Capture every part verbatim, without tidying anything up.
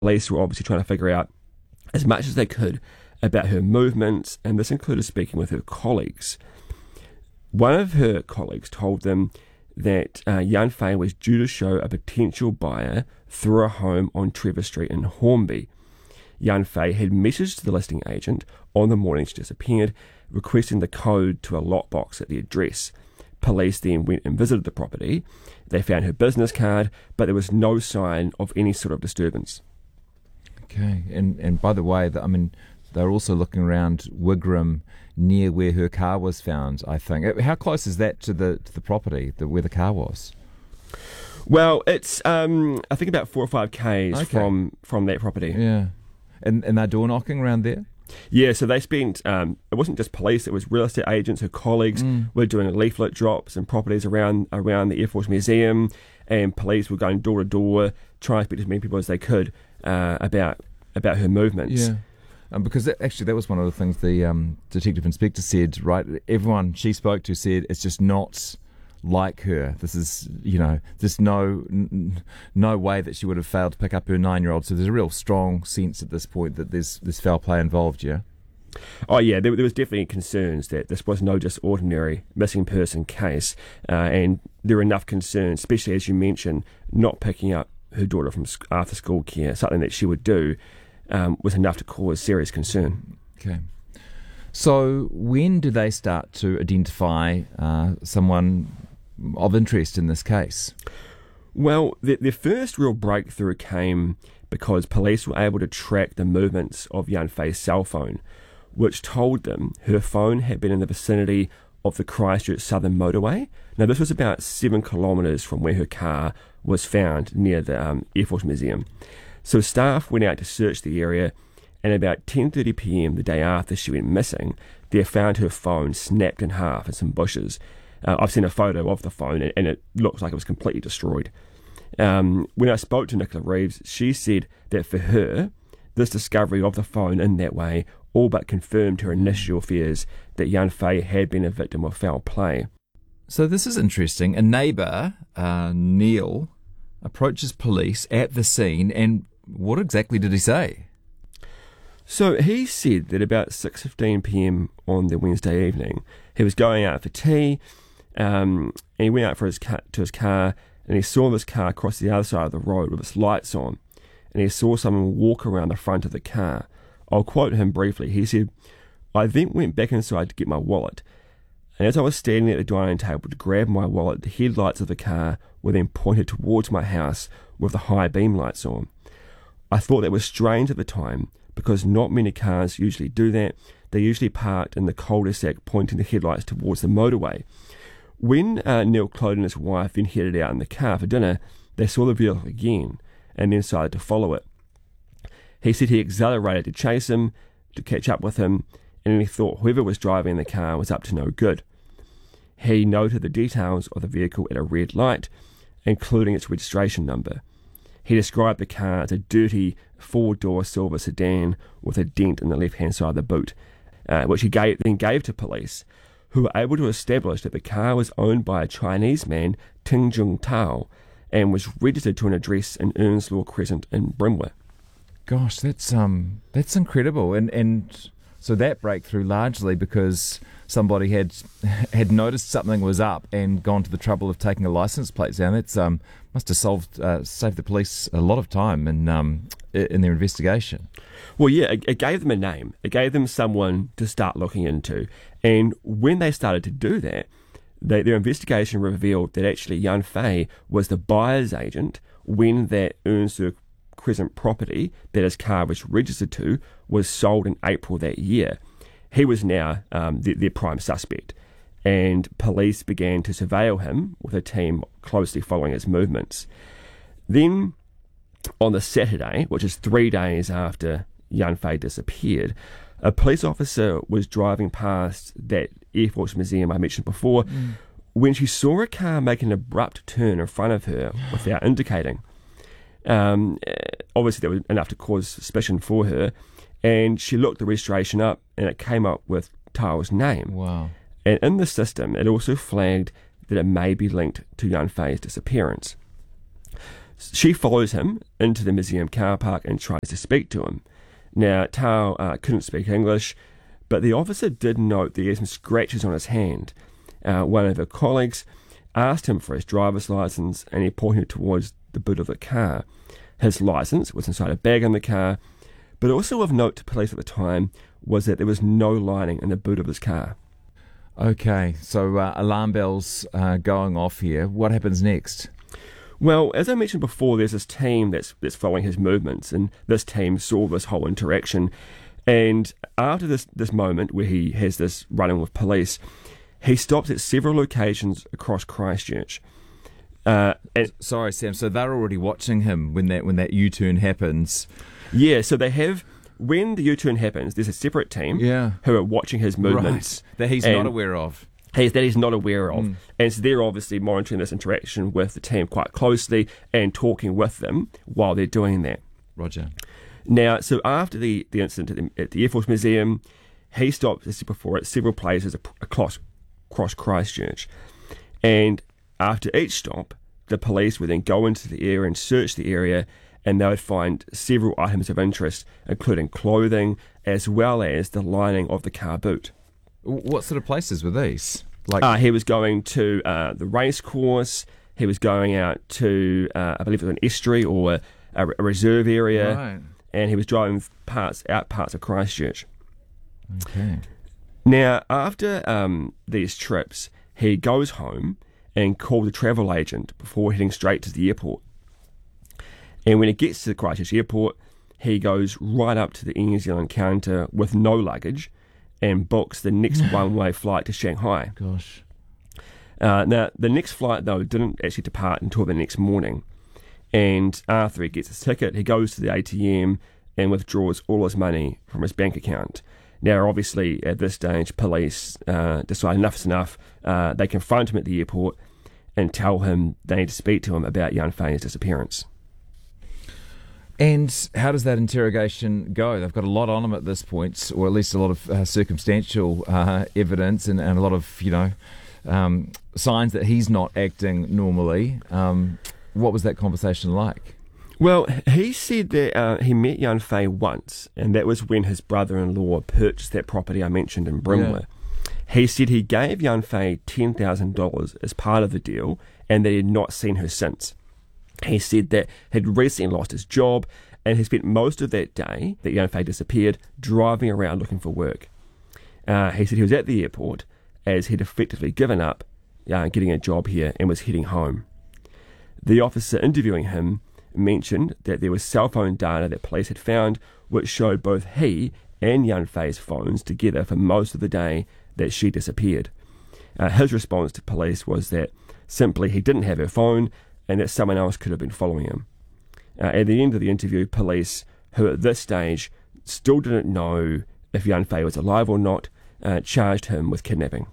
Police were obviously trying to figure out as much as they could about her movements, and this included speaking with her colleagues. One of her colleagues told them that uh, Yan Fei was due to show a potential buyer through a home on Trevor Street in Hornby. Yan Fei had messaged the listing agent on the morning she disappeared, requesting the code to a lockbox at the address. Police then went and visited the property. They found her business card, but there was no sign of any sort of disturbance. Okay, and and by the way, I mean, they're also looking around Wigram near where her car was found, I think. How close is that to the to the property, the, where the car was? Well, it's, um, I think, about four or five Ks Okay. from, from that property. Yeah. And, and they're door knocking around there? Yeah, so they spent, um, it wasn't just police, it was real estate agents, her colleagues Mm. were doing leaflet drops and properties around around the Air Force Museum, and police were going door to door, trying to speak to as many people as they could uh, about about her movements. Yeah. Um, because that, actually that was one of the things the um, detective inspector said, right? Everyone she spoke to said it's just not like her. This is, you know, there's no n- no way that she would have failed to pick up her nine-year-old. So there's a real strong sense at this point that there's there's foul play involved, yeah? Oh yeah, there, there was definitely concerns that this was no just ordinary missing person case, uh, and there were enough concerns, especially as you mentioned, not picking up her daughter from sc- after school care, something that she would do, um, was enough to cause serious concern. Okay. So when do they start to identify uh, someone of interest in this case? Well, the, their first real breakthrough came because police were able to track the movements of Yan Fei's cell phone, which told them her phone had been in the vicinity of the Christchurch Southern Motorway. Now, this was about seven kilometres from where her car was found near the um, Air Force Museum. So staff went out to search the area, and about ten thirty p m the day after she went missing, they found her phone snapped in half in some bushes. Uh, I've seen a photo of the phone, and, and it looks like it was completely destroyed. Um, when I spoke to Nicola Reeves, she said that for her, this discovery of the phone in that way all but confirmed her initial fears that Yan Fei had been a victim of foul play. So this is interesting. A neighbour, uh, Neil, approaches police at the scene, and what exactly did he say? So he said that about six fifteen p m on the Wednesday evening, he was going out for tea, um, and he went out for his car, to his car, and he saw this car cross the other side of the road with its lights on, and he saw someone walk around the front of the car. I'll quote him briefly. He said, "I then went back inside to get my wallet, and as I was standing at the dining table to grab my wallet, the headlights of the car were then pointed towards my house with the high beam lights on. I thought that was strange at the time, because not many cars usually do that. They usually parked in the cul-de-sac pointing the headlights towards the motorway. When uh, Neil Clode and his wife then headed out in the car for dinner, they saw the vehicle again and then decided to follow it. He said he accelerated to chase him, to catch up with him, and he thought whoever was driving the car was up to no good. He noted the details of the vehicle at a red light, including its registration number. He described the car as a dirty four-door silver sedan with a dent in the left-hand side of the boot, uh, which he gave, then gave to police, who were able to establish that the car was owned by a Chinese man, Ting Jung Tao, and was registered to an address in Earnslaw Crescent in Brimwa. Gosh, that's um, that's incredible, and and so that breakthrough largely because somebody had had noticed something was up and gone to the trouble of taking a license plate down. That's um, must have solved uh, saved the police a lot of time in um, in their investigation. Well, yeah, it, it gave them a name. It gave them someone to start looking into, and when they started to do that, they, their investigation revealed that actually Yan Fei was the buyer's agent when that Earnslaw Crescent property that his car was registered to was sold in April that year. He was now um, the, their prime suspect, and police began to surveil him with a team closely following his movements. Then, on the Saturday, which is three days after Yan Fei disappeared, a police officer was driving past that Air Force Museum I mentioned before mm. when she saw a car make an abrupt turn in front of her without indicating. Um, obviously, that was enough to cause suspicion for her, and she looked the registration up, and it came up with Tao's name. Wow! And in the system, it also flagged that it may be linked to Yan Fei's disappearance. She follows him into the museum car park and tries to speak to him. Now, Tao uh, couldn't speak English, but the officer did note that he had some scratches on his hand. Uh, one of her colleagues asked him for his driver's license, and he pointed towards the boot of the car. His license was inside a bag in the car, but also of note to police at the time was that there was no lining in the boot of his car. Okay, so uh, alarm bells uh, going off here. What happens next? Well, as I mentioned before, there's this team that's that's following his movements, and this team saw this whole interaction. And after this, this moment where he has this run-in with police, he stops at several locations across Christchurch. Uh, and Sorry, Sam. So they're already watching him when that when that U-turn happens. Yeah, so they have, when the U-turn happens, there's a separate team yeah. who are watching his movements. Right. That he's not aware of. He's, that he's not aware of. Mm. And so they're obviously monitoring this interaction with the team quite closely and talking with them while they're doing that. Roger. Now, so after the, the incident at the, at the Air Force Museum, he stopped, as I said before, at several places across, across Christchurch. And after each stop, the police would then go into the area and search the area, and they would find several items of interest, including clothing, as well as the lining of the car boot. What sort of places were these? Like uh, he was going to uh, the race course. He was going out to, uh, I believe it was an estuary or a, a reserve area, right. and he was driving parts out parts of Christchurch. Okay. Now, after um, these trips, he goes home and calls a travel agent before heading straight to the airport. And when he gets to the Christchurch airport, he goes right up to the Air New Zealand counter with no luggage and books the next one-way flight to Shanghai. Gosh. Uh, now, the next flight, though, didn't actually depart until the next morning. And after he gets his ticket, he goes to the A T M and withdraws all his money from his bank account. Now, obviously, at this stage, police uh, decide enough's enough. Uh, they confront him at the airport and tell him they need to speak to him about Yan Fei's disappearance. And how does that interrogation go? They've got a lot on him at this point, or at least a lot of uh, circumstantial uh, evidence and, and a lot of, you know, um, signs that he's not acting normally. Um, what was that conversation like? Well, he said that uh, he met Yan Fei once, and that was when his brother-in-law purchased that property I mentioned in Brimley. Yeah. He said he gave Yan Fei ten thousand dollars as part of the deal, and that he had not seen her since. He said that he'd recently lost his job, and he spent most of that day that Yan Fei disappeared driving around looking for work. Uh, he said he was at the airport as he'd effectively given up uh, getting a job here and was heading home. The officer interviewing him mentioned that there was cell phone data that police had found which showed both he and Yan Fei's phones together for most of the day that she disappeared. Uh, his response to police was that simply he didn't have her phone and that someone else could have been following him. Uh, at the end of the interview, police, who at this stage still didn't know if Yan Fei was alive or not, uh, charged him with kidnapping.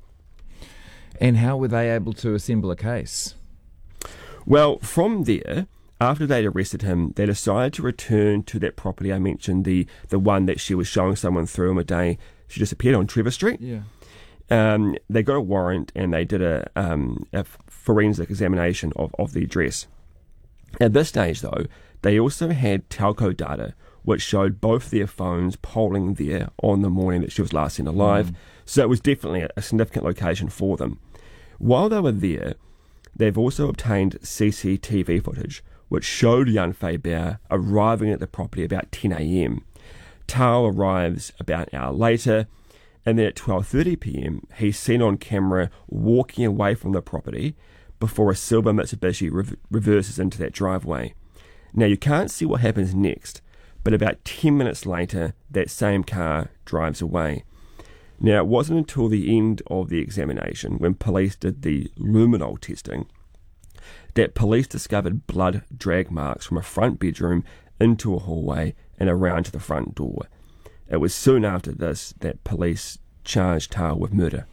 And how were they able to assemble a case? Well, from there, after they'd arrested him, they decided to return to that property I mentioned, the, the one that she was showing someone through on the day she disappeared on Trevor Street. Yeah. Um, they got a warrant and they did a, um, a forensic examination of, of the address. At this stage, though, they also had telco data which showed both their phones polling there on the morning that she was last seen alive. Mm. So it was definitely a, a significant location for them. While they were there, they've also obtained C C T V footage which showed Yan Fei Bao arriving at the property about ten a.m. Tao arrives about an hour later, and then at twelve thirty p.m. he's seen on camera walking away from the property before a silver Mitsubishi rev- reverses into that driveway. Now, you can't see what happens next, but about ten minutes later, that same car drives away. Now, it wasn't until the end of the examination, when police did the luminol testing, that police discovered blood drag marks from a front bedroom into a hallway and around to the front door. It was soon after this that police charged Tao with murder.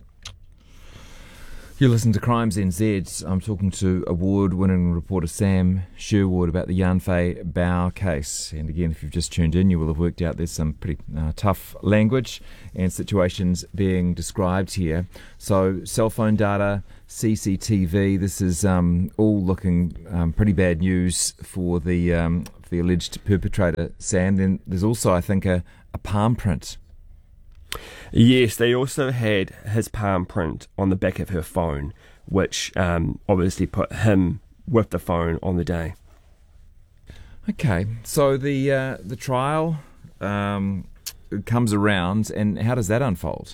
You listen to Crimes N Z. I'm talking to award-winning reporter Sam Sherwood about the Yan Fei Bao case. And again, if you've just tuned in, you will have worked out there's some pretty uh, tough language and situations being described here. So, cell phone data, C C T V. This is um, all looking um, pretty bad news for the um, for the alleged perpetrator, Sam. Then there's also, I think, a, a palm print. Yes, they also had his palm print on the back of her phone, which um, obviously put him with the phone on the day. Okay, so the uh, the trial um, comes around, and how does that unfold?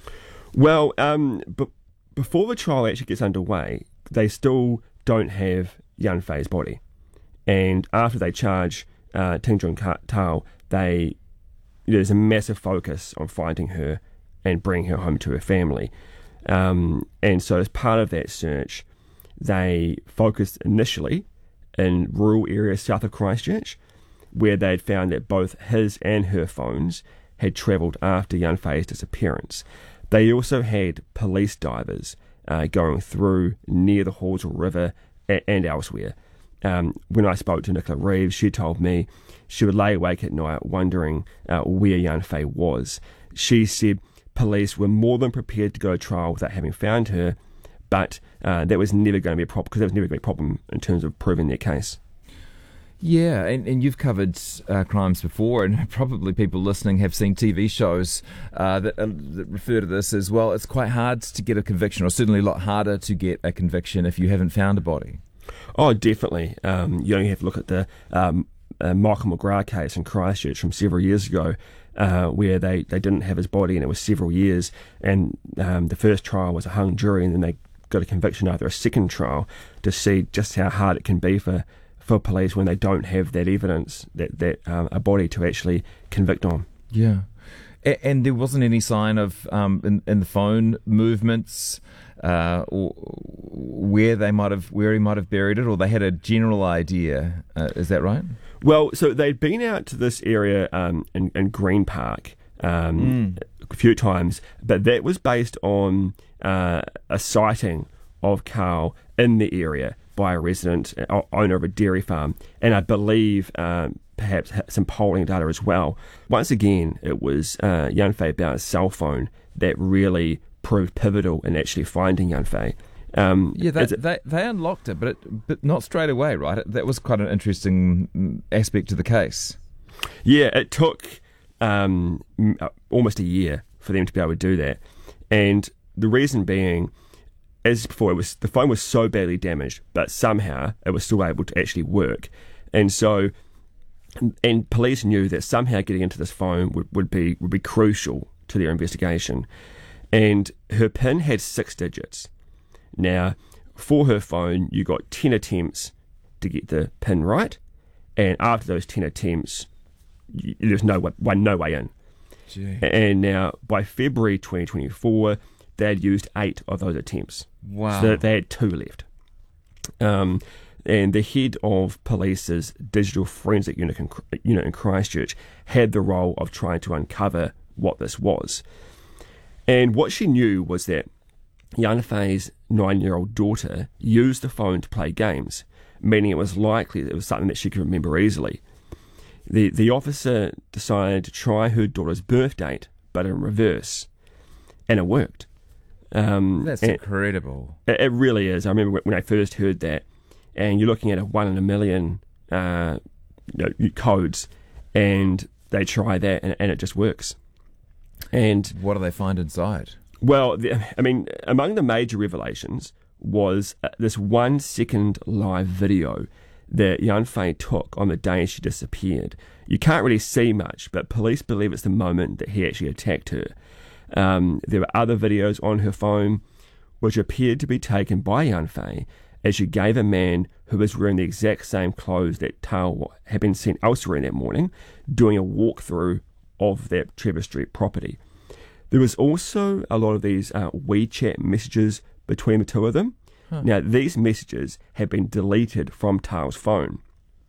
Well, um, but before the trial actually gets underway, they still don't have Yan Fei's body, and after they charge uh, Ting Jun Tao, they there's a massive focus on finding her and bringing her home to her family. Um, and so as part of that search, they focused initially in rural areas south of Christchurch, where they'd found that both his and her phones had travelled after Yan Fei's disappearance. They also had police divers uh, going through near the Hawesville River a- and elsewhere. Um, when I spoke to Nicola Reeves, she told me she would lay awake at night wondering uh, where Yan Fei was. She said police were more than prepared to go to trial without having found her, but uh, that was never going to be a problem, because that was never going to be a problem in terms of proving their case. Yeah, and, and you've covered uh, crimes before, and probably people listening have seen T V shows uh, that, uh, that refer to this as well. It's quite hard to get a conviction, or certainly a lot harder to get a conviction if you haven't found a body. Oh, definitely. Um, you only have to look at the um, uh, Michael McGrath case in Christchurch from several years ago, uh, where they, they didn't have his body, and it was several years. And um, the first trial was a hung jury, and then they got a conviction after a second trial to see just how hard it can be for, for police when they don't have that evidence, that, that um, a body to actually convict on. Yeah. A- and there wasn't any sign of, um, in, in the phone movements, uh, or where they might have, where he might have buried it, or they had a general idea. Uh, is that right? Well, so they'd been out to this area um, in, in Green Park um, mm. a few times, but that was based on uh, a sighting of Carl in the area by a resident, uh, owner of a dairy farm, and I believe um, perhaps some polling data as well. Once again, it was uh, Yan Fei Bao's cell phone that really proved pivotal in actually finding Yan Fei. Um, yeah, they, it, they they unlocked it, but it, but not straight away, right? That was quite an interesting aspect to the case. Yeah, it took um, almost a year for them to be able to do that, and the reason being, as before, it was the phone was so badly damaged, but somehow it was still able to actually work, and so and police knew that somehow getting into this phone would, would be would be crucial to their investigation, and her PIN had six digits. Now, for her phone, you got ten attempts to get the PIN right, and after those ten attempts, you, there's no way, no way in. Gee. And now, by February twenty twenty-four, they had used eight of those attempts. Wow. So they had two left. Um, and the head of police's digital forensic unit in, unit in Christchurch had the role of trying to uncover what this was. And what she knew was that Yan Fei's nine-year-old daughter used the phone to play games, meaning it was likely that it was something that she could remember easily. The the officer decided to try her daughter's birth date, but in reverse, and it worked. Um, That's incredible. It, it really is. I remember when I first heard that, and you're looking at a one in a million uh, you know, codes, and they try that, and, and it just works. And what do they find inside? Well, the, I mean, among the major revelations was uh, this one second live video that Yan Fei took on the day she disappeared. You can't really see much, but police believe it's the moment that he actually attacked her. Um, there were other videos on her phone which appeared to be taken by Yan Fei as she gave a man who was wearing the exact same clothes that Tao had been seen elsewhere in that morning doing a walkthrough of that Trevor Street property. There was also a lot of these uh, WeChat messages between the two of them. Huh. Now, these messages had been deleted from Tao's phone,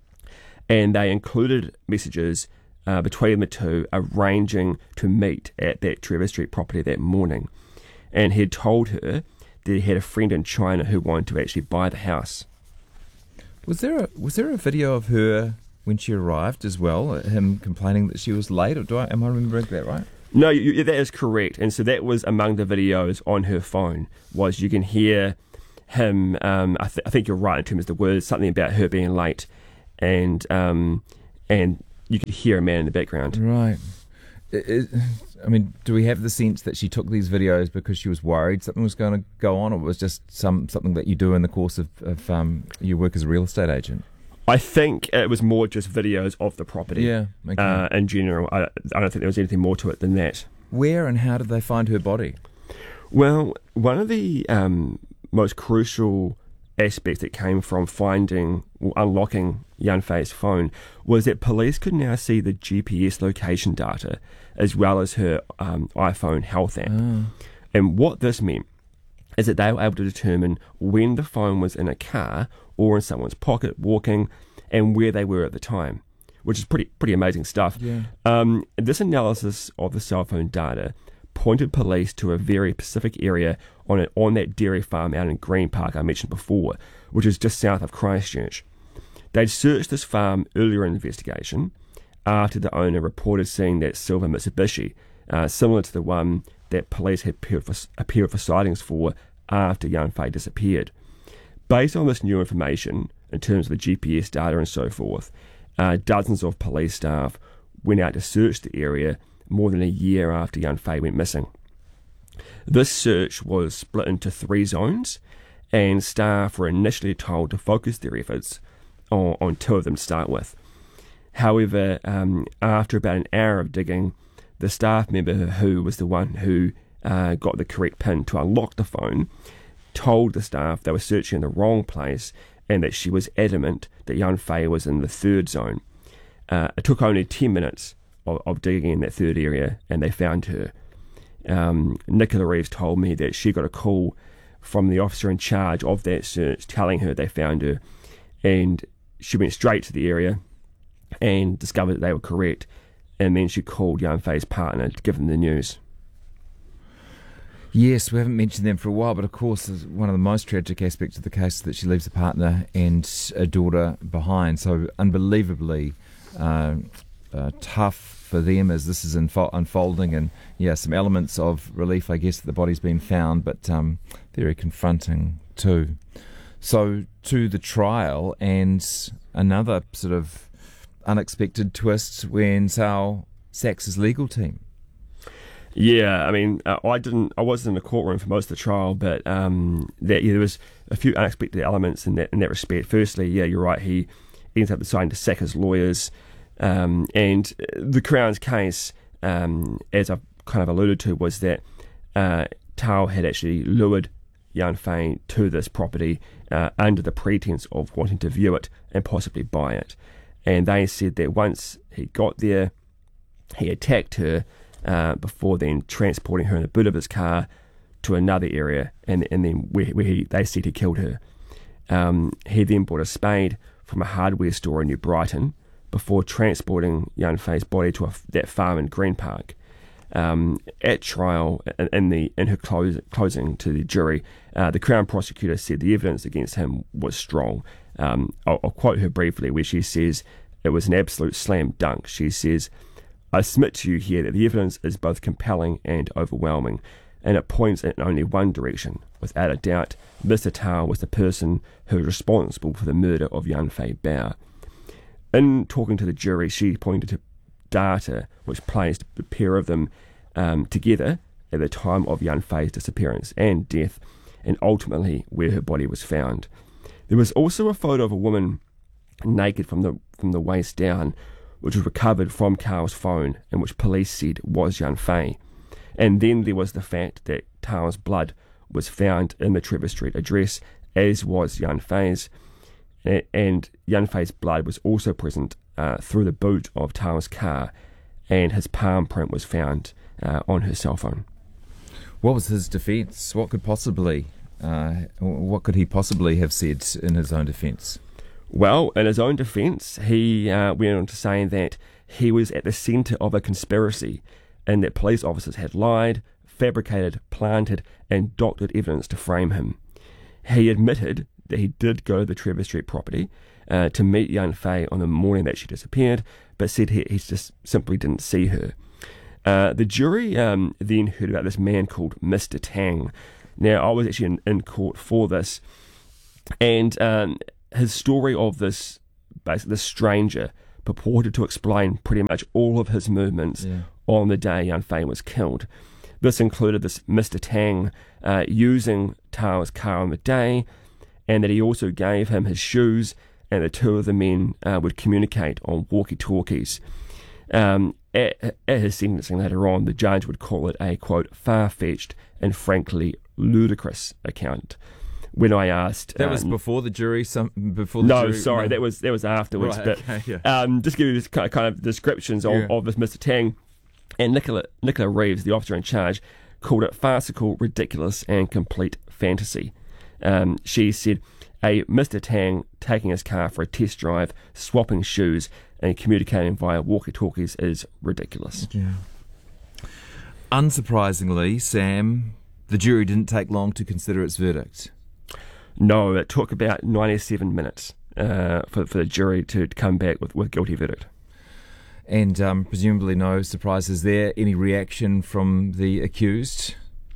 and they included messages uh, between the two arranging to meet at that Trevor Street property that morning. And he had told her that he had a friend in China who wanted to actually buy the house. Was there a, was there a video of her when she arrived as well, him complaining that she was late? Or do I, am I remembering that right? No, you, that is correct. And so that was among the videos on her phone, was you can hear him. Um, I, th- I think you're right in terms of the words. Something about her being late, and um, and you could hear a man in the background. Right. It, it, I mean, do we have the sense that she took these videos because she was worried something was going to go on, or was just some something that you do in the course of, of um, your work as a real estate agent? I think it was more just videos of the property. Yeah, okay. uh, in general. I, I don't think there was anything more to it than that. Where and how did they find her body? Well, one of the um, most crucial aspects that came from finding or unlocking Yanfei's phone was that police could now see the G P S location data as well as her um, iPhone health app. Oh. And what this meant is that they were able to determine when the phone was in a car or in someone's pocket walking and where they were at the time, which is pretty pretty amazing stuff. Yeah. Um, this analysis of the cell phone data pointed police to a very specific area on it, on that dairy farm out in Green Park I mentioned before, which is just south of Christchurch. They'd searched this farm earlier in the investigation after the owner reported seeing that silver Mitsubishi, uh, similar to the one that police had appeared for, appeared for sightings for after Yanfei disappeared. Based on this new information, in terms of the G P S data and so forth, uh, dozens of police staff went out to search the area more than a year after Yanfei went missing. This search was split into three zones, and staff were initially told to focus their efforts on, on two of them to start with. However, um, after about an hour of digging, the staff member who was the one who uh, got the correct pin to unlock the phone told the staff they were searching in the wrong place and that she was adamant that Yanfei was in the third zone. Uh, it took only ten minutes of, of digging in that third area and they found her. Um, Nicola Reeves told me that she got a call from the officer in charge of that search telling her they found her, and she went straight to the area and discovered that they were correct, and then she called Yanfei's partner to give them the news. Yes, we haven't mentioned them for a while, but of course one of the most tragic aspects of the case is that she leaves a partner and a daughter behind. So unbelievably uh, uh, tough for them as this is info- unfolding, and yeah, some elements of relief, I guess, that the body's been found, but um, very confronting too. So to the trial, and another sort of unexpected twist when Sal sacks his legal team. Yeah, I mean, uh, I didn't, I wasn't in the courtroom for most of the trial, but um, that, yeah, there was a few unexpected elements in that in that respect. Firstly, yeah, you're right, he ends up deciding to sack his lawyers, um, and the Crown's case, um, as I've kind of alluded to, was that uh, Tao had actually lured Yanfei to this property uh, under the pretense of wanting to view it and possibly buy it. And they said that once he got there, he attacked her uh, before then transporting her in the boot of his car to another area, and and then where, where he, they said he killed her. Um, he then bought a spade from a hardware store in New Brighton before transporting Yanfei's body to a, that farm in Green Park. Um, at trial, in, in the in her close, closing to the jury, uh, the Crown prosecutor said the evidence against him was strong. Um, I'll, I'll quote her briefly, where she says it was an absolute slam dunk. She says, "I submit to you here that the evidence is both compelling and overwhelming, and it points in only one direction. Without a doubt, Mister Tao was the person who was responsible for the murder of Yanfei Bao." In talking to the jury, she pointed to data which placed the pair of them um, together at the time of Yanfei's disappearance and death, and ultimately where her body was found. There was also a photo of a woman naked from the from the waist down, which was recovered from Tao's phone and which police said was Yanfei. And then there was the fact that Tao's blood was found in the Trevor Street address, as was Yanfei's, and Yanfei's blood was also present uh, through the boot of Tao's car, and his palm print was found uh, on her cell phone. What was his defence? What could possibly, uh, what could he possibly have said in his own defence? Well, in his own defence, he uh, went on to say that he was at the centre of a conspiracy, and that police officers had lied, fabricated, planted, and doctored evidence to frame him. He admitted that he did go to the Trevor Street property uh, to meet Yanfei on the morning that she disappeared, but said he, he just simply didn't see her. Uh, the jury um, then heard about this man called Mister Tang. Now, I was actually in, in court for this, And um, his story of this, basically, this stranger purported to explain pretty much all of his movements Yeah. on the day Yan Fei was killed. This included this Mister Tang uh, using Tao's car on the day, and that he also gave him his shoes, and the two of the men uh, would communicate on walkie-talkies. Um, at, at his sentencing later on, the judge would call it a, quote, far-fetched and frankly ludicrous account. When I asked... That was um, before the jury? Some before the no, jury, sorry, no. that was that was afterwards. Right, but okay, yeah. um, just give you this kind of descriptions of, Yeah. of this Mister Tang. And Nicola, Nicola Reeves, the officer in charge, called it farcical, ridiculous, and complete fantasy. Um, she said, a Mister Tang taking his car for a test drive, swapping shoes, and communicating via walkie-talkies is ridiculous. Yeah. Unsurprisingly, Sam, the jury didn't take long to consider its verdict. No, it took about ninety-seven minutes uh, for, for the jury to come back with, with guilty verdict. And um, presumably no surprises there. Any reaction from the accused?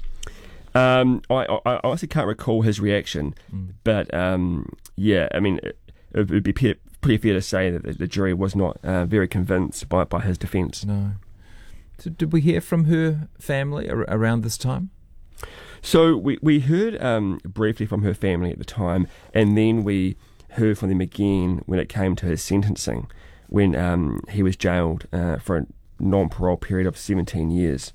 Um, I, I, I honestly can't recall his reaction, mm. but um, yeah, I mean, it, it would be pretty fair to say that the, the jury was not uh, very convinced by, by his defence. No. So did we hear from her family ar- around this time? So we, we heard um, briefly from her family at the time, and then we heard from them again when it came to his sentencing, when um, he was jailed uh, for a non-parole period of seventeen years.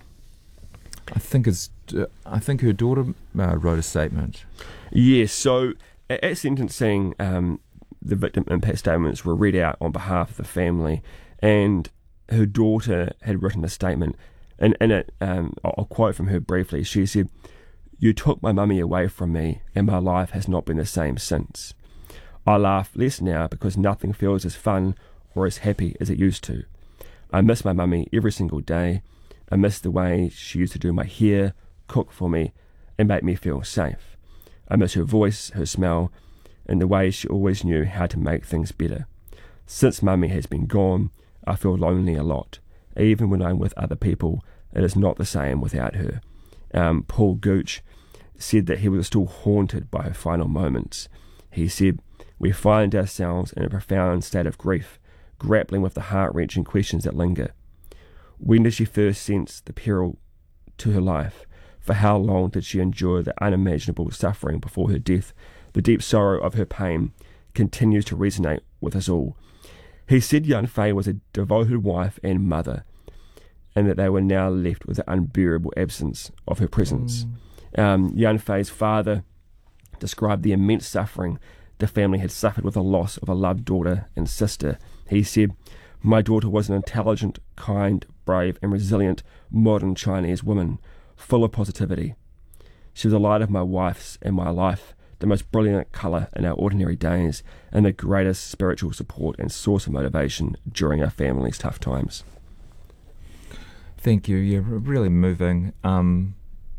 I think it's. Uh, I think her daughter uh, wrote a statement. Yes. So at, at sentencing, um, the victim impact statements were read out on behalf of the family, and her daughter had written a statement. And in it, um, I'll quote from her briefly. She said, "You took my mummy away from me, and my life has not been the same since. I laugh less now because nothing feels as fun or as happy as it used to. I miss my mummy every single day. I miss the way she used to do my hair, cook for me, and make me feel safe. I miss her voice, her smell, and the way she always knew how to make things better. Since mummy has been gone, I feel lonely a lot. Even when I'm with other people, it is not the same without her." Um, Paul Gooch said that he was still haunted by her final moments. He said, "We find ourselves in a profound state of grief, grappling with the heart-wrenching questions that linger. When did she first sense the peril to her life? For how long did she endure the unimaginable suffering before her death? The deep sorrow of her pain continues to resonate with us all." He said Yan Fei was a devoted wife and mother, and that they were now left with the unbearable absence of her presence. Mm. Um, Yan Fei's father described the immense suffering the family had suffered with the loss of a loved daughter and sister. He said, "My daughter was an intelligent, kind, brave, and resilient modern Chinese woman, full of positivity. She was the light of my wife's and my life, the most brilliant colour in our ordinary days, and the greatest spiritual support and source of motivation during our family's tough times." Thank you. Yeah, really moving. Um,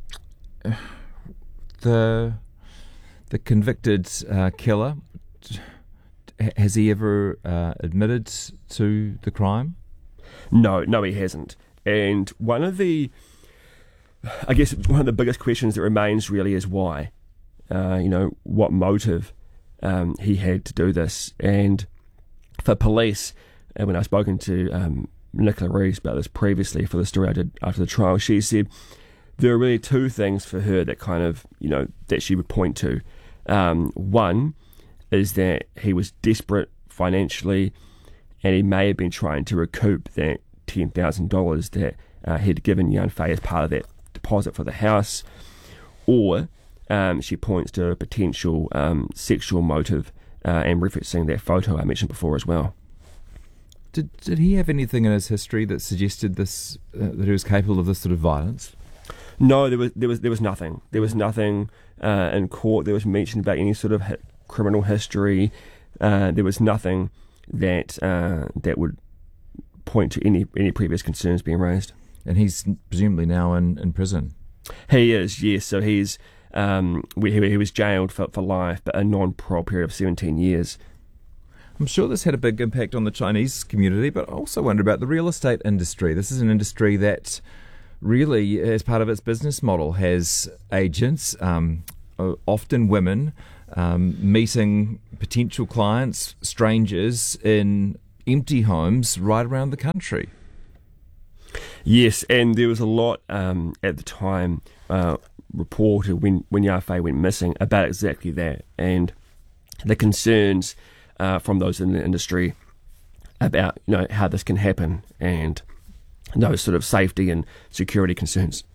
the the convicted uh, killer, has he ever uh, admitted to the crime? No, no, he hasn't. And one of the, I guess, one of the biggest questions that remains really is why. Uh, you know, what motive um, he had to do this. And for police, and when I've spoken to um, Nicola Reeves about this previously for the story I did after the trial, she said there are really two things for her that kind of, you know, that she would point to. Um, one is that he was desperate financially, and he may have been trying to recoup that ten thousand dollars that uh, he'd given Yan Fei as part of that deposit for the house. Or um, she points to a potential um, sexual motive, uh, and referencing that photo I mentioned before as well. Did did he have anything in his history that suggested this uh, that he was capable of this sort of violence? No, there was there was there was nothing. There was nothing uh, in court. There was mention about any sort of hi- criminal history. Uh, there was nothing that uh, that would point to any any previous concerns being raised. And he's presumably now in, in prison. He is, yes. So he's um, he, he was jailed for, for life, but a non-parole period of seventeen years. I'm sure this had a big impact on the Chinese community, but I also wonder about the real estate industry. This is an industry that really, as part of its business model, has agents, um, often women, um, meeting potential clients, strangers, in empty homes right around the country. Yes, and there was a lot um, at the time uh, reported when, when Yafei went missing about exactly that, and the concerns uh, from those in the industry about, you know, how this can happen and those sort of safety and security concerns.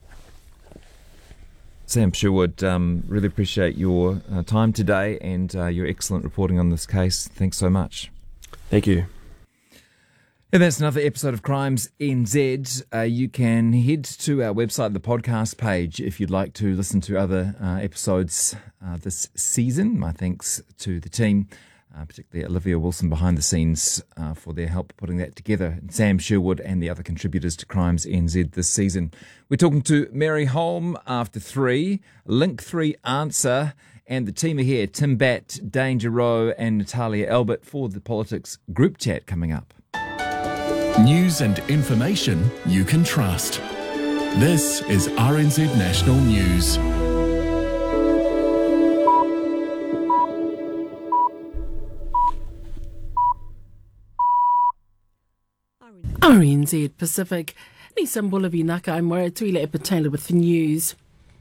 Sam Sherwood, um, really appreciate your uh, time today and uh, your excellent reporting on this case. Thanks so much. Thank you. And that's another episode of Crimes N Z. Uh, you can head to our website, the podcast page, if you'd like to listen to other uh, episodes uh, this season. My thanks to the team, uh, particularly Olivia Wilson behind the scenes uh, for their help putting that together, and Sam Sherwood and the other contributors to Crimes N Z this season. We're talking to Mary Holm after three, Link three Answer, and the team are here, Tim Batt, Dane Giroux and Natalia Albert for the Politics Group Chat coming up. News and information you can trust. This is R N Z National News. R N Z Pacific. Nisan Bulavinaka, I'm Moira Tuila Epatela with the news.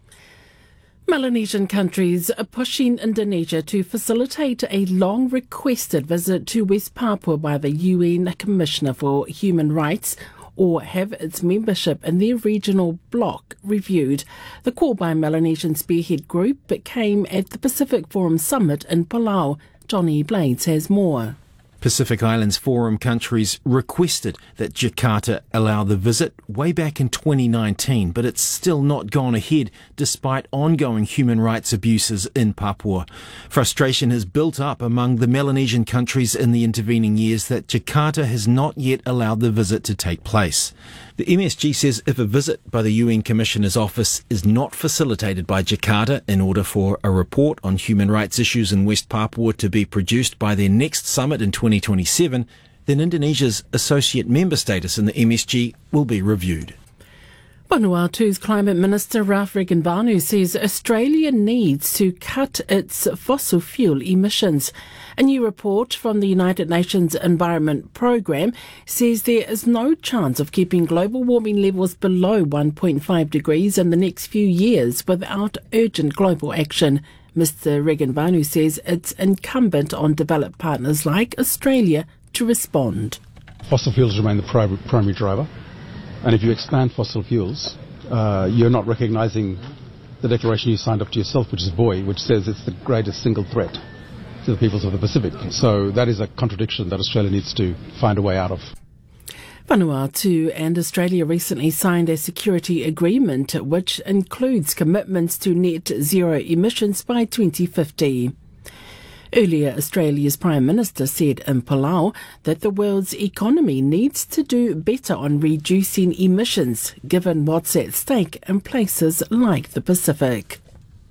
Melanesian countries are pushing Indonesia to facilitate a long-requested visit to West Papua by the U N Commissioner for Human Rights, or have its membership in their regional bloc reviewed. The call by Melanesian Spearhead Group came at the Pacific Forum Summit in Palau. Johnny Blades has more. Pacific Islands Forum countries requested that Jakarta allow the visit way back in twenty nineteen, but it's still not gone ahead despite ongoing human rights abuses in Papua. Frustration has built up among the Melanesian countries in the intervening years that Jakarta has not yet allowed the visit to take place. The M S G says if a visit by the U N Commissioner's office is not facilitated by Jakarta in order for a report on human rights issues in West Papua to be produced by their next summit in twenty twenty-seven, then Indonesia's associate member status in the M S G will be reviewed. Vanuatu's Climate Minister Ralph Regenvanu says Australia needs to cut its fossil fuel emissions. A new report from the United Nations Environment Programme says there is no chance of keeping global warming levels below one point five degrees in the next few years without urgent global action. Mister Regenvanu says it's incumbent on developed partners like Australia to respond. Fossil fuels remain the primary, primary driver. And if you expand fossil fuels, uh, you're not recognising the declaration you signed up to yourself, which is B O I, which says it's the greatest single threat to the peoples of the Pacific. So that is a contradiction that Australia needs to find a way out of. Vanuatu and Australia recently signed a security agreement which includes commitments to net zero emissions by twenty fifty. Earlier, Australia's Prime Minister said in Palau that the world's economy needs to do better on reducing emissions, given what's at stake in places like the Pacific.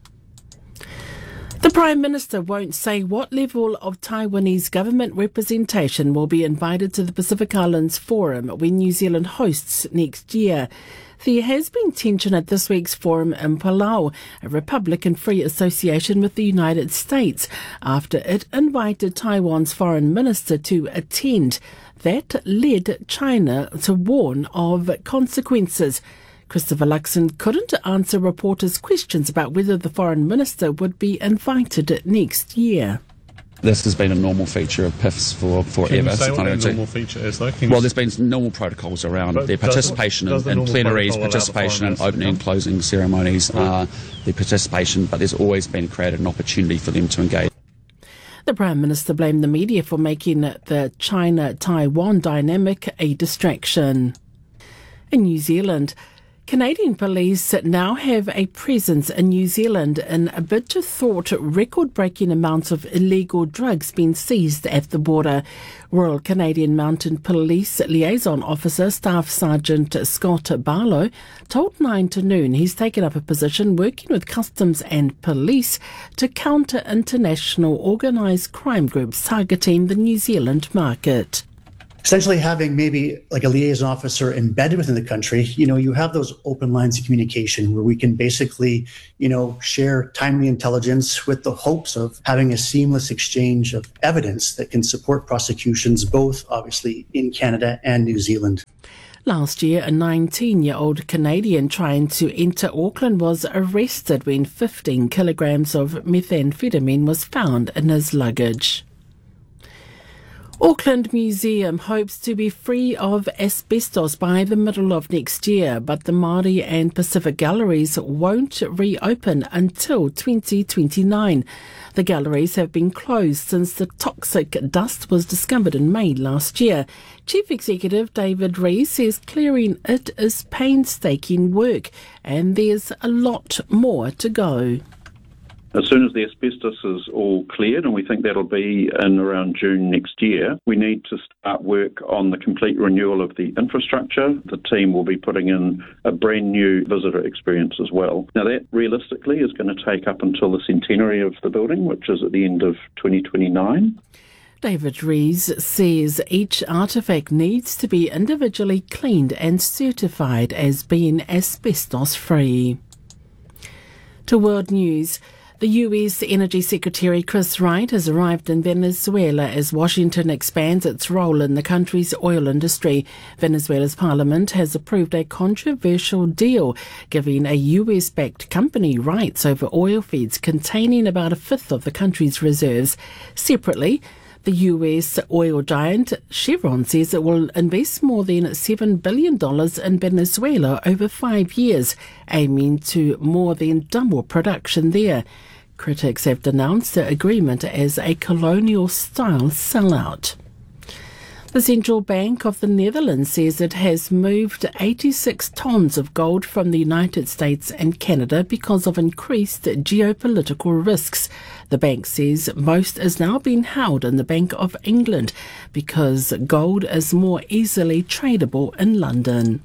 The Prime Minister won't say what level of Taiwanese government representation will be invited to the Pacific Islands Forum when New Zealand hosts next year. There has been tension at this week's forum in Palau, a Republican free association with the United States, after it invited Taiwan's foreign minister to attend. That led China to warn of consequences. Christopher Luxon couldn't answer reporters' questions about whether the foreign minister would be invited next year. This has been a normal feature of P I Fs for forever. Can you say what that normal feature is, though? Can well, there's been normal protocols around but their participation does, in, does in plenaries, participation in opening and closing ceremonies, uh, their participation, but there's always been created an opportunity for them to engage. The Prime Minister blamed the media for making the China-Taiwan dynamic a distraction. In New Zealand, Canadian police now have a presence in New Zealand in a bid to thwart record-breaking amounts of illegal drugs being seized at the border. Royal Canadian Mounted Police Liaison Officer Staff Sergeant Scott Barlow told Nine to Noon he's taken up a position working with customs and police to counter international organised crime groups targeting the New Zealand market. essentially having maybe like a liaison officer embedded within the country, you know, you have those open lines of communication where we can basically, you know, share timely intelligence with the hopes of having a seamless exchange of evidence that can support prosecutions, both obviously in Canada and New Zealand. Last year, a nineteen-year-old Canadian trying to enter Auckland was arrested when fifteen kilograms of methamphetamine was found in his luggage. Auckland Museum hopes to be free of asbestos by the middle of next year, but the Māori and Pacific galleries won't reopen until twenty twenty-nine. The galleries have been closed since the toxic dust was discovered in May last year. Chief Executive David Rees says clearing it is painstaking work and there's a lot more to go. As soon as the asbestos is all cleared, and we think that'll be in around June next year, we need to start work on the complete renewal of the infrastructure. The team will be putting in a brand new visitor experience as well. Now that realistically is going to take up until the centenary of the building, which is at the end of twenty twenty-nine. David Rees says each artefact needs to be individually cleaned and certified as being asbestos-free. To World News. The U S Energy Secretary Chris Wright has arrived in Venezuela as Washington expands its role in the country's oil industry. Venezuela's parliament has approved a controversial deal giving a U S-backed company rights over oil fields containing about a fifth of the country's reserves. Separately, the U S oil giant Chevron says it will invest more than seven billion dollars in Venezuela over five years, aiming to more than double production there. Critics have denounced the agreement as a colonial-style sellout. The Central Bank of the Netherlands says it has moved eighty-six tonnes of gold from the United States and Canada because of increased geopolitical risks. The bank says most is now being held in the Bank of England because gold is more easily tradable in London.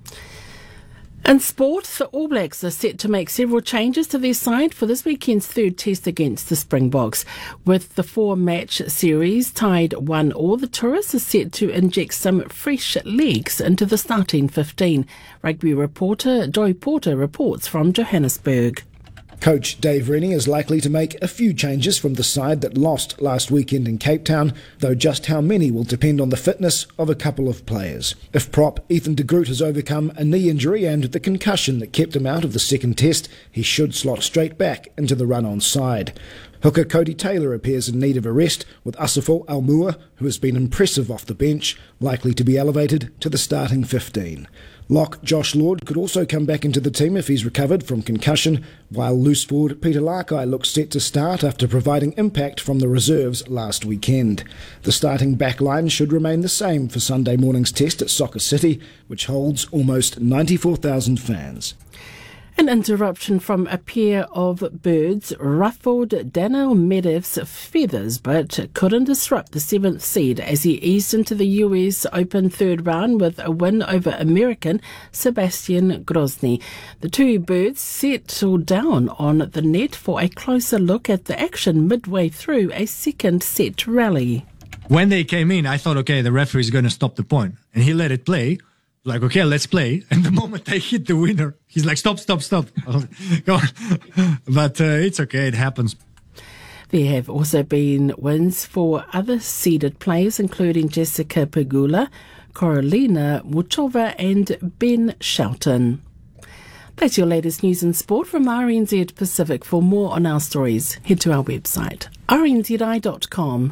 In sport, the All Blacks are set to make several changes to their side for this weekend's third test against the Springboks. With the four-match series tied one all, the Tourists are set to inject some fresh legs into the starting fifteen. Rugby reporter Joy Porter reports from Johannesburg. Coach Dave Rennie is likely to make a few changes from the side that lost last weekend in Cape Town, though just how many will depend on the fitness of a couple of players. If prop Ethan de Groot has overcome a knee injury and the concussion that kept him out of the second test, he should slot straight back into the run-on side. Hooker Cody Taylor appears in need of a rest, with Asafo Almua, who has been impressive off the bench, likely to be elevated to the starting fifteen. Lock Josh Lord could also come back into the team if he's recovered from concussion, while loose forward Peter Lakai looks set to start after providing impact from the reserves last weekend. The starting back line should remain the same for Sunday morning's test at Soccer City, which holds almost ninety-four thousand fans. An interruption from a pair of birds ruffled Daniel Medev's feathers but couldn't disrupt the seventh seed as he eased into the U S Open third round with a win over American Sebastian Grozny. The two birds settled down on the net for a closer look at the action midway through a second set rally. When they came in, I thought, okay, the referee is going to stop the point, and he let it play. Like, okay, let's play. And the moment they hit the winner, he's like, stop, stop, stop. Go on. But uh, it's okay, it happens. There have also been wins for other seeded players, including Jessica Pegula, Carolina Muchova and Ben Shelton. That's your latest news and sport from R N Z Pacific. For more on our stories, head to our website, r n z i dot com.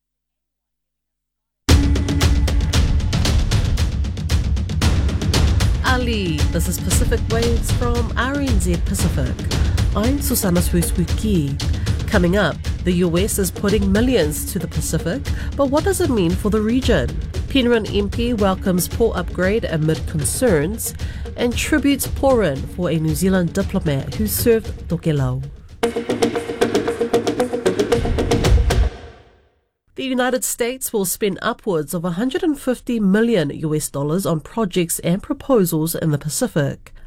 Ali, this is Pacific Waves from R N Z Pacific. I'm Susana Suisuki. Coming up, the U S is putting millions to the Pacific, but what does it mean for the region? Penryn M P welcomes port upgrade amid concerns, and tributes pour in for a New Zealand diplomat who served Tokelau. The United States will spend upwards of one hundred fifty million U S dollars on projects and proposals in the Pacific.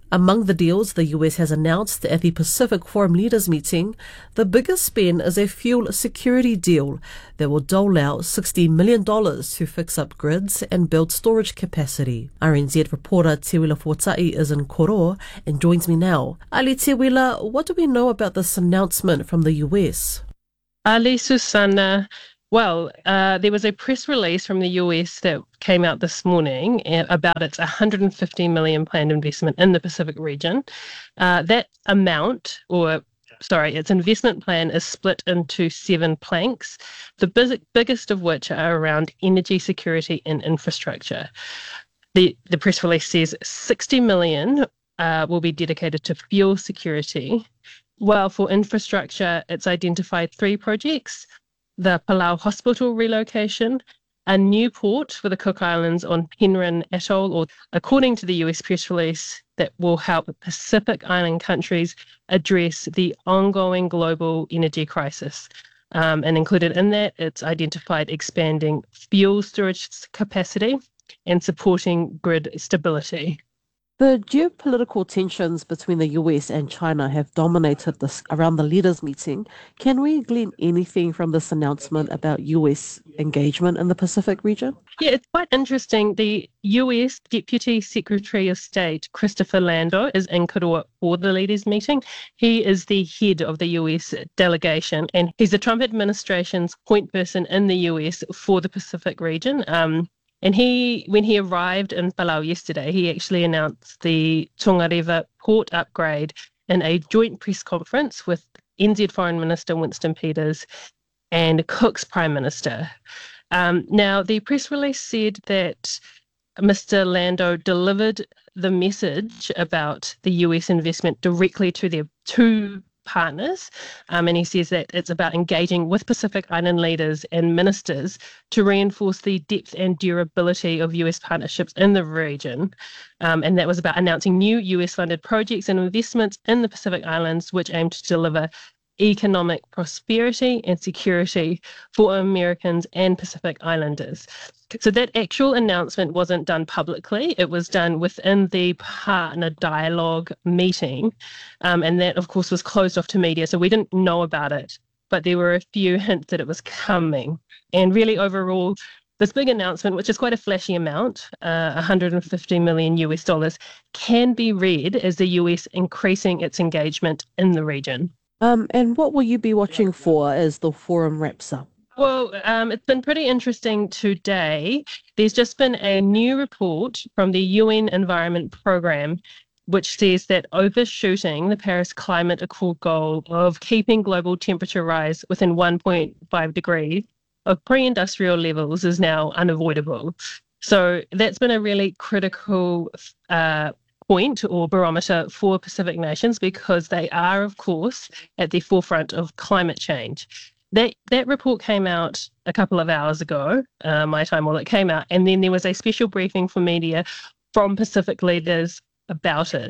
Among the deals the U S has announced at the Pacific Forum Leaders meeting, the biggest spend is a fuel security deal that will dole out sixty million dollars to fix up grids and build storage capacity. R N Z reporter Te Wila Fuatai is in Koro and joins me now. Ali Te Wila, what do we know about this announcement from the U S? Ali, Susanna, well, uh, there was a press release from the U S that came out this morning about its one hundred fifty million dollars planned investment in the Pacific region. Uh, that amount, or sorry, its investment plan is split into seven planks, the big, biggest of which are around energy security and infrastructure. The, the press release says sixty million dollars uh, will be dedicated to fuel security, while for infrastructure, it's identified three projects: the Palau Hospital relocation, a new port for the Cook Islands on Penrhyn Atoll, or according to the U S press release, that will help Pacific Island countries address the ongoing global energy crisis. Um, and included in that, it's identified expanding fuel storage capacity and supporting grid stability. The geopolitical tensions between the U S and China have dominated this around the leaders' meeting. Can we glean anything from this announcement about U S engagement in the Pacific region? Yeah, it's quite interesting. The U S Deputy Secretary of State, Christopher Lando, is in Koroa for the leaders' meeting. He is the head of the U S delegation, and he's the Trump administration's point person in the U S for the Pacific region. Um, And he, when he arrived in Palau yesterday, he actually announced the Tongareva port upgrade in a joint press conference with N Z Foreign Minister Winston Peters and Cook's Prime Minister. Um, now, the press release said that Mister Lando delivered the message about the U S investment directly to their two partners, um, and he says that it's about engaging with Pacific Island leaders and ministers to reinforce the depth and durability of U S partnerships in the region, um, and that was about announcing new U S-funded projects and investments in the Pacific Islands which aim to deliver economic prosperity and security for Americans and Pacific Islanders. So that actual announcement wasn't done publicly. It was done within the partner dialogue meeting. Um, and that, of course, was closed off to media. So we didn't know about it. But there were a few hints that it was coming. And really, overall, this big announcement, which is quite a flashy amount, uh, one hundred fifty million U S dollars, can be read as the U S increasing its engagement in the region. Um, and what will you be watching for as the forum wraps up? Well, um, it's been pretty interesting today. There's just been a new report from the U N Environment Programme, which says that overshooting the Paris Climate Accord goal of keeping global temperature rise within one point five degrees of pre-industrial levels is now unavoidable. So that's been a really critical uh, point or barometer for Pacific nations, because they are, of course, at the forefront of climate change. That that report came out a couple of hours ago, uh, my time while it came out, and then there was a special briefing for media from Pacific leaders about it.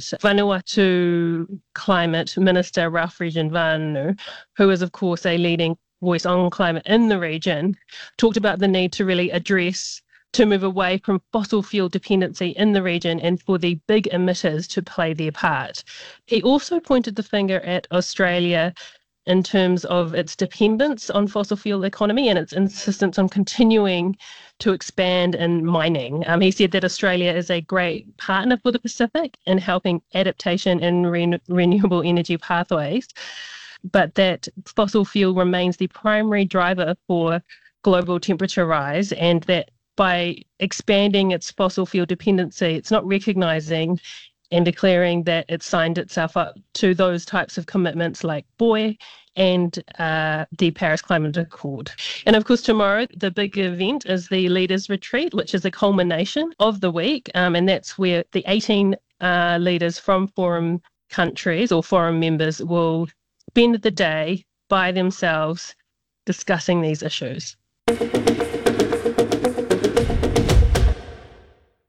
Vanuatu Climate Minister Ralph Regenvanu, who is, of course, a leading voice on climate in the region, talked about the need to really address to move away from fossil fuel dependency in the region and for the big emitters to play their part. He also pointed the finger at Australia in terms of its dependence on fossil fuel economy and its insistence on continuing to expand in mining. Um, he said that Australia is a great partner for the Pacific in helping adaptation and re- renewable energy pathways, but that fossil fuel remains the primary driver for global temperature rise, and that by expanding its fossil fuel dependency, it's not recognising and declaring that it's signed itself up to those types of commitments like B O I and uh, the Paris Climate Accord. And of course, tomorrow, the big event is the Leaders Retreat, which is a culmination of the week. Um, and that's where the eighteen uh, leaders from forum countries or forum members will spend the day by themselves discussing these issues.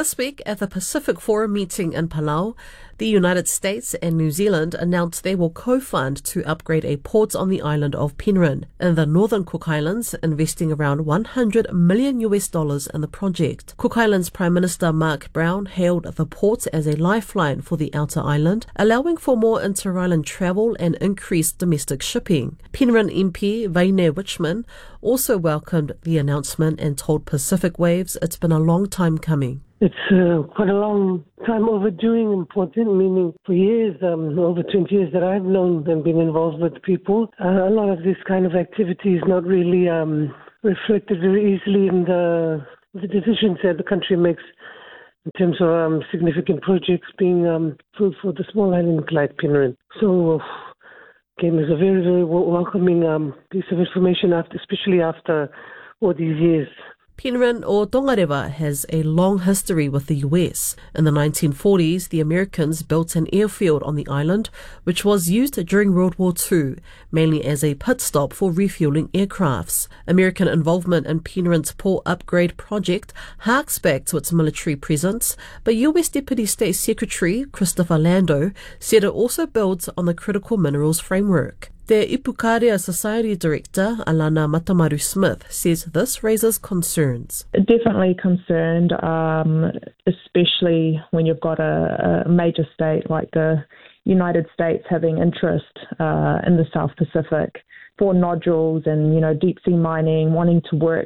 This week, at the Pacific Forum meeting in Palau, the United States and New Zealand announced they will co-fund to upgrade a port on the island of Penryn in the Northern Cook Islands, investing around one hundred million U S dollars in the project. Cook Islands Prime Minister Mark Brown hailed the port as a lifeline for the outer island, allowing for more inter-island travel and increased domestic shipping. Penryn M P Vaine Wichman also welcomed the announcement and told Pacific Waves it's been a long time coming. It's uh, quite a long time overdue and important, meaning for years, um, over twenty years that I've known and been involved with people, uh, a lot of this kind of activity is not really um, reflected very easily in the, the decisions that the country makes in terms of um, significant projects being um, for, for the small island like Penryn. So, uh, again, it's a very, very welcoming um, piece of information, after, especially after all these years. Penryn or Tongarewa has a long history with the U S. In the nineteen forties, the Americans built an airfield on the island, which was used during World War Two, mainly as a pit stop for refueling aircrafts. American involvement in Penryn's port upgrade project harks back to its military presence, but U S Deputy State Secretary Christopher Lando said it also builds on the critical minerals framework. The Ipukarea Society Director, Alana Matamaru Smith, says this raises concerns. Definitely concerned, um, especially when you've got a, a major state like the United States having interest uh, in the South Pacific for nodules and, you know, deep sea mining, wanting to work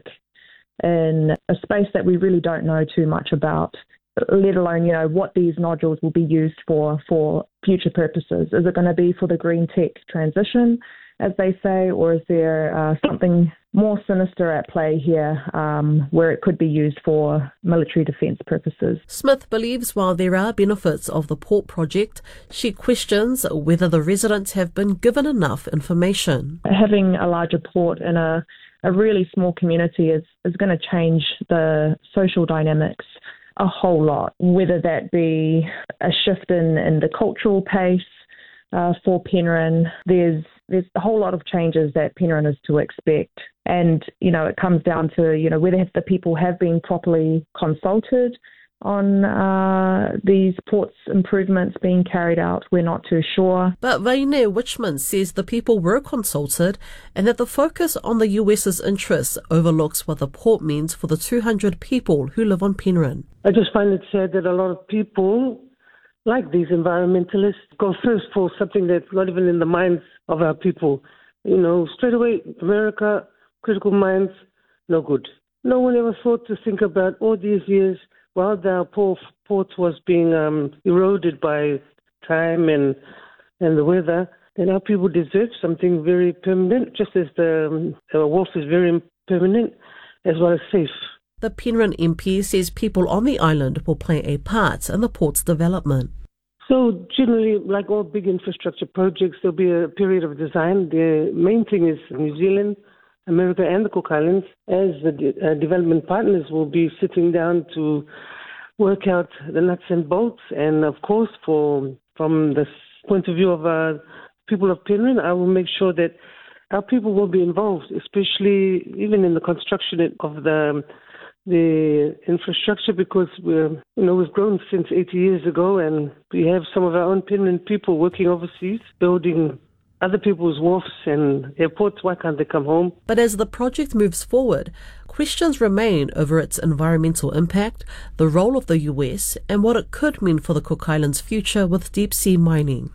in a space that we really don't know too much about, let alone, you know, what these nodules will be used for, for future purposes. Is it going to be for the green tech transition, as they say, or is there uh, something more sinister at play here um, where it could be used for military defence purposes? Smith believes while there are benefits of the port project, she questions whether the residents have been given enough information. Having a larger port in a, a really small community is, is going to change the social dynamics a whole lot, whether that be a shift in, in the cultural pace uh, for Penryn. There's there's a whole lot of changes that Penryn is to expect. And, you know, it comes down to, you know, whether the people have been properly consulted on uh, these ports improvements being carried out. We're not too sure. But Vaine Wichman says the people were consulted and that the focus on the US's interests overlooks what the port means for the two hundred people who live on Penryn. I just find it sad that a lot of people, like these environmentalists, go first for something that's not even in the minds of our people. You know, straight away, America, critical minds, no good. No one ever thought to think about all these years while our poor port was being um, eroded by time and and the weather, then our people deserve something very permanent, just as the, um, the wharf is very permanent as well as safe. The Penryn M P says people on the island will play a part in the port's development. So generally, like all big infrastructure projects, there'll be a period of design. The main thing is New Zealand, America and the Cook Islands, as the de- uh, development partners, will be sitting down to work out the nuts and bolts. And of course, for from the point of view of uh, people of Penryn, I will make sure that our people will be involved, especially even in the construction of the the infrastructure, because we're, you know, we've grown since eighty years ago, and we have some of our own Penryn people working overseas, building other people's wharfs and airports. Why can't they come home? But as the project moves forward, questions remain over its environmental impact, the role of the U S, and what it could mean for the Cook Islands' future with deep-sea mining.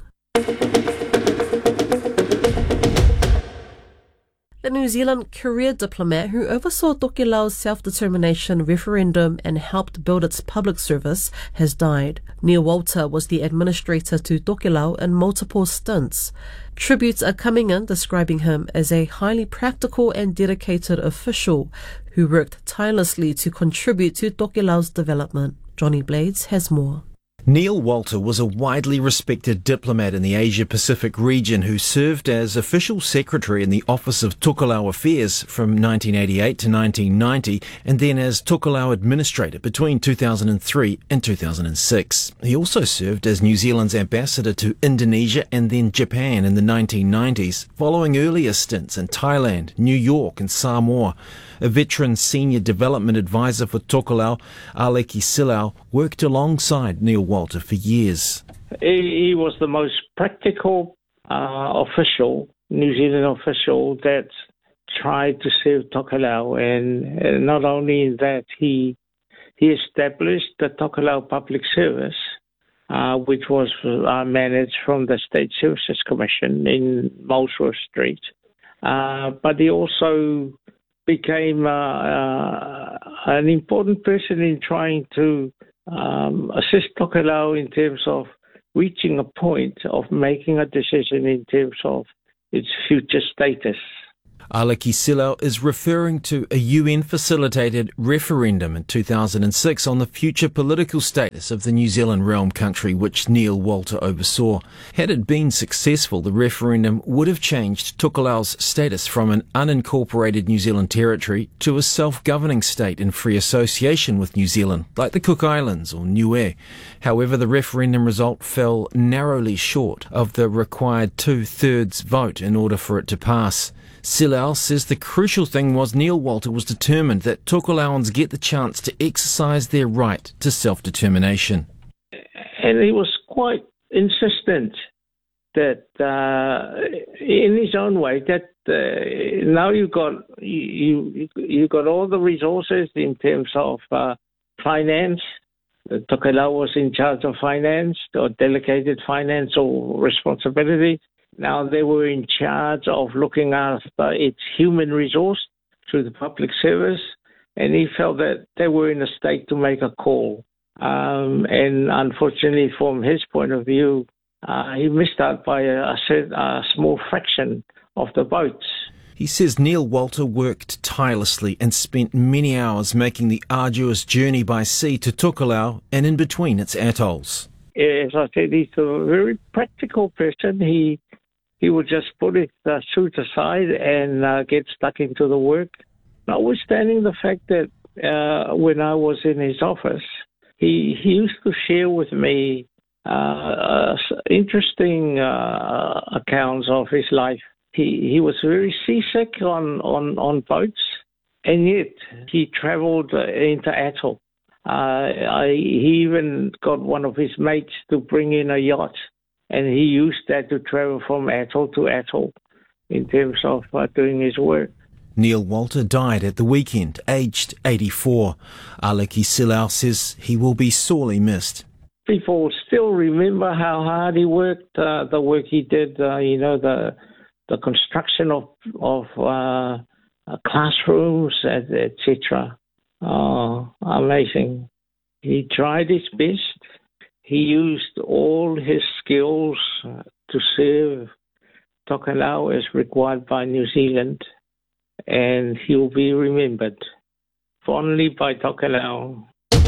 The New Zealand career diplomat who oversaw Tokelau's self-determination referendum and helped build its public service has died. Neil Walter was the administrator to Tokelau in multiple stints. Tributes are coming in describing him as a highly practical and dedicated official who worked tirelessly to contribute to Tokelau's development. Johnny Blades has more. Neil Walter was a widely respected diplomat in the Asia-Pacific region who served as official secretary in the Office of Tokelau Affairs from nineteen eighty-eight to nineteen ninety and then as Tokelau administrator between two thousand three and two thousand six. He also served as New Zealand's ambassador to Indonesia and then Japan in the nineteen nineties, following earlier stints in Thailand, New York and Samoa. A veteran senior development advisor for Tokelau, Aleki Silau, worked alongside Neil Walter for years. He, he was the most practical uh, official, New Zealand official, that tried to serve Tokelau, and, and not only that, he he established the Tokelau Public Service, uh, which was uh, managed from the State Services Commission in Molesworth Street. Uh, but he also became uh, uh, an important person in trying to um, assist Tokelau in terms of reaching a point of making a decision in terms of its future status. Aleki Silau is referring to a U N-facilitated referendum in two thousand six on the future political status of the New Zealand realm country, which Neil Walter oversaw. Had it been successful, the referendum would have changed Tokelau's status from an unincorporated New Zealand territory to a self-governing state in free association with New Zealand, like the Cook Islands or Niue. However, the referendum result fell narrowly short of the required two-thirds vote in order for it to pass. Silau says the crucial thing was Neil Walter was determined that Tokelauans get the chance to exercise their right to self-determination. And he was quite insistent that, uh, in his own way, that uh, now you've got you you got all the resources in terms of uh, finance. Tokelau was in charge of finance or delegated financial responsibility. Now they were in charge of looking after its human resource through the public service, and he felt that they were in a state to make a call. Um, and unfortunately, from his point of view, uh, he missed out by a, a, a small fraction of the votes. He says Neil Walter worked tirelessly and spent many hours making the arduous journey by sea to Tokelau and in between its atolls. As I said, he's a very practical person. He He would just put his uh, suit aside and uh, get stuck into the work. Notwithstanding the fact that uh, when I was in his office, he, he used to share with me uh, uh, interesting uh, accounts of his life. He he was very seasick on, on, on boats, and yet he travelled into atoll. Uh, I, he even got one of his mates to bring in a yacht, and he used that to travel from atoll to atoll in terms of uh, doing his work. Neil Walter died at the weekend, aged eighty-four. Aleki Silau says he will be sorely missed. People still remember how hard he worked, uh, the work he did, uh, you know, the the construction of, of uh, classrooms, et cetera. Oh, amazing. He tried his best. He used all his skills to serve Tokelau as required by New Zealand, and he will be remembered fondly by Tokelau.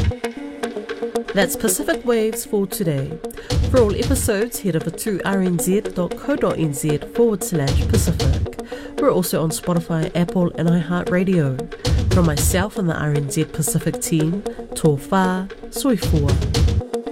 That's Pacific Waves for today. For all episodes, head over to rnz.co.nz forward slash Pacific. We're also on Spotify, Apple and iHeartRadio. From myself and the R N Z Pacific team, tō whā, soifua.